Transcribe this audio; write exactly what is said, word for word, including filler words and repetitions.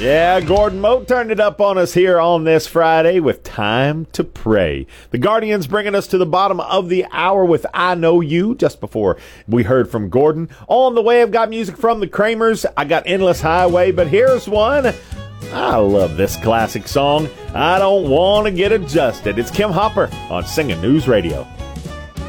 Yeah, Gordon Moat turned it up on us here on this Friday with Time to Pray. The Guardians bringing us to the bottom of the hour with I Know You, just before we heard from Gordon. On the way, I've got music from the Kramers. I got Endless Highway, but here's one. I love this classic song. I Don't Want to Get Adjusted. It's Kim Hopper on Singing News Radio.